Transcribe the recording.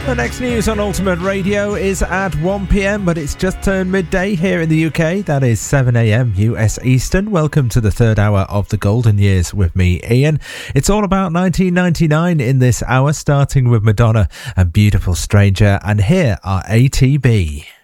The next news on Ultimate Radio is at 1 p.m, but it's just turned midday here in the UK. That is 7 a.m. US Eastern. Welcome to the third hour of the Golden Years with me, Ian. It's all about 1999 in this hour, starting with Madonna and Beautiful Stranger. And here are ATB.